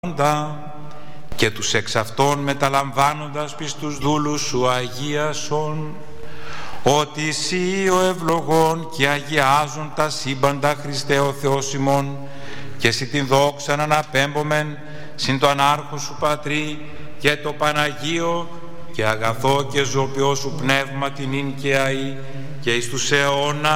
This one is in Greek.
και τους εξ αυτών μεταλαμβάνοντας πιστούς δούλους σου αγίασον, ότι εσύ ο ευλογών και αγιάζουν τα σύμπαντα Χριστέ ο Θεός ημών, και εσύ την δόξα να αναπέμπομεν συν το ανάρχο σου Πατρί και το Παναγίο και αγαθό και ζωοποιό σου πνεύμα την ίν και αεί και εις τους αιώνας